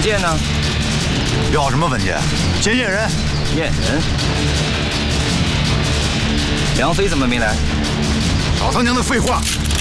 件呢？ 要什么文件？先验人。 验人。梁飞怎么没来？ 老他娘的废话！